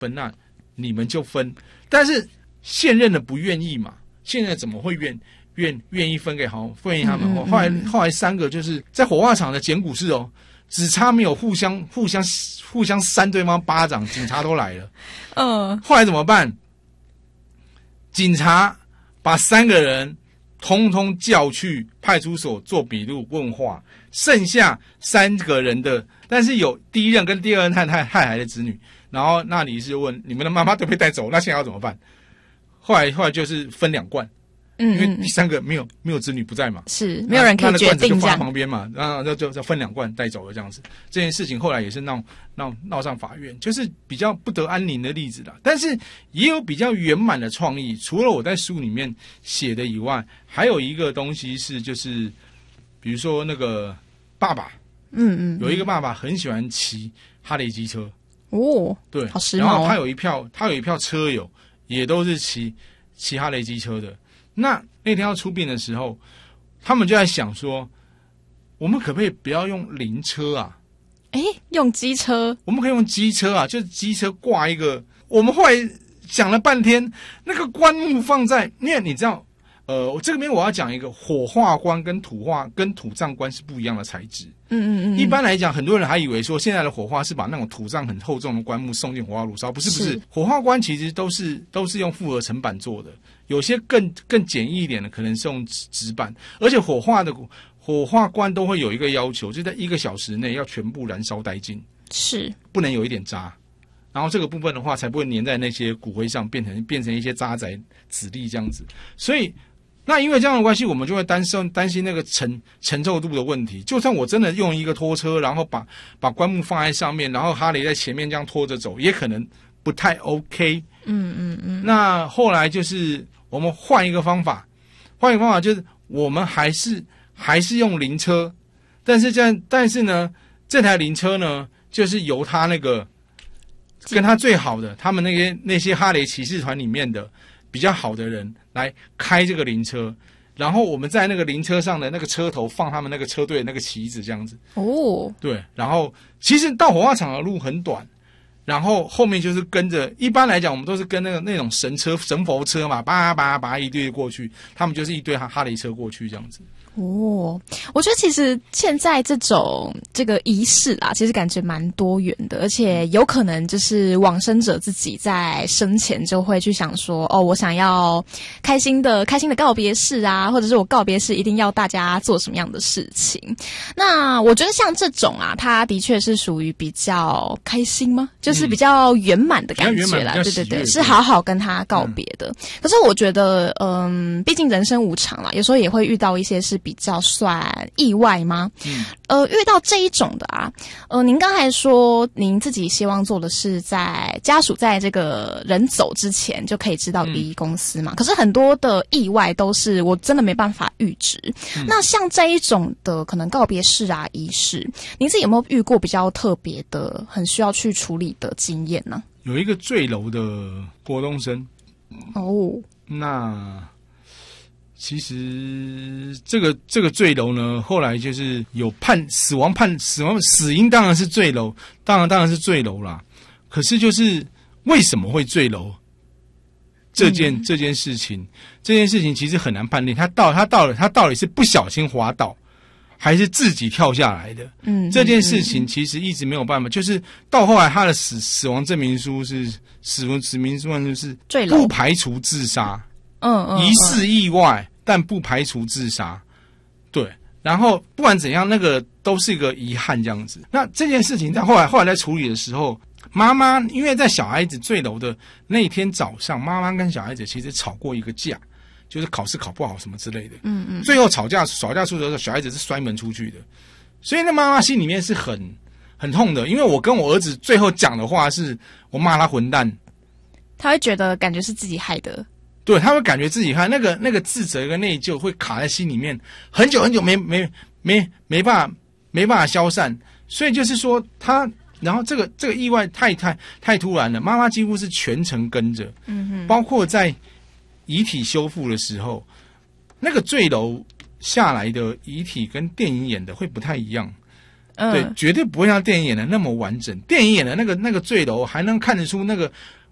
分，那你们就分。但是现任的不愿意嘛，现任怎么会愿意分给他们？后来3个就是在火化场的捡骨室只差没有互相扇对方巴掌，警察都来了。后来怎么办？警察把3个人通通叫去派出所做笔录问话，剩下3个人的，但是有第一任跟第二任太太的子女，然后那里是问你们的妈妈都被带走，那现在要怎么办？后来就是分2罐。因为第3个没有子女不在嘛，是没有人可以决定这样，那罐子就放在旁边嘛，然后就分2罐带走了这样子。这件事情后来也是闹上法院，就是比较不得安宁的例子啦。但是也有比较圆满的创意，除了我在书里面写的以外，还有一个东西是就是比如说那个爸爸，有一个爸爸很喜欢骑哈雷机车对， 好时髦。 然后他有一票车友也都是骑哈雷机车的。那天要出殡的时候，他们就在想说，我们可不可以不要用灵车啊？ 用机车？ 我们可以用机车啊，就是机车挂一个。我们后来想了半天，那个棺木放在，因为你知道，这边我要讲一个火化棺跟土葬棺是不一样的材质。一般来讲，很多人还以为说现在的火化是把那种土葬很厚重的棺木送进火化炉烧，不是。火化棺其实都是用复合层板做的，有些更简易一点的可能是用纸板，而且火化棺都会有一个要求，就在1个小时内要全部燃烧殆尽，是不能有一点渣。然后这个部分的话，才不会粘在那些骨灰上，变成一些渣滓籽粒这样子。所以那因为这样的关系，我们就会担心那个承受度的问题。就算我真的用一个拖车，然后把棺木放在上面，然后哈雷在前面这样拖着走，也可能不太 OK。那后来就是我们换一个方法就是我们还是用灵车，但是呢，这台灵车呢，就是由他那个跟他最好的，他们那些哈雷骑士团里面的比较好的人来开这个灵车，然后我们在那个灵车上的那个车头放他们那个车队的那个旗子，这样子。对，然后其实到火化场的路很短，然后后面就是跟着，一般来讲我们都是跟那种神佛车嘛，叭一堆过去，他们就是一堆哈雷车过去这样子。 我觉得其实现在这个仪式啦，其实感觉蛮多元的，而且有可能就是往生者自己在生前就会去想说，我想要开心的告别式啊，或者是我告别式一定要大家做什么样的事情。那我觉得像这种啊，它的确是属于比较开心吗？就是比较圆满的感觉啦，对，是好好跟他告别的。可是我觉得，毕竟人生无常啦，有时候也会遇到一些是比较算意外吗？遇到这一种的啊，您刚才说您自己希望做的是在家属在这个人走之前就可以知道礼仪公司嘛，可是很多的意外都是我真的没办法预知。那像这一种的可能告别式啊仪式，您自己有没有遇过比较特别的很需要去处理的经验呢？ 有一个坠楼的国中生那其实这个坠楼呢，后来就是有死因当然是坠楼，当然是坠楼啦。可是就是为什么会坠楼这件事情其实很难判定，他到底是不小心滑倒，还是自己跳下来的。这件事情其实一直没有办法，就是到后来他的死亡证明书是死亡就是不排除自杀，疑似意外。但不排除自杀，对。然后不管怎样，那个都是一个遗憾这样子。那这件事情在后来在处理的时候，妈妈因为在小孩子坠楼的那一天早上，妈妈跟小孩子其实吵过一个架，就是考试考不好什么之类的。最后吵架出的时候，小孩子是摔门出去的。所以那妈妈心里面是很痛的，因为我跟我儿子最后讲的话是我骂他混蛋， 他会觉得感觉是自己害的。 对，他会感觉自己那个自责跟内疚会卡在心里面很久很久，没办法消散。所以就是说然后这个意外太突然了，妈妈几乎是全程跟着，包括在遗体修复的时候，那个坠楼下来的遗体跟电影演的会不太一样。 对，绝对不会像电影演的那么完整。电影演的那个坠楼还能看得出那个